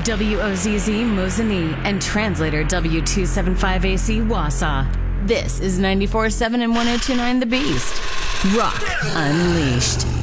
WOZZ Mosinee and translator W275AC Wausau. This is 94.7 and 102.9 The Beast. Rock Unleashed.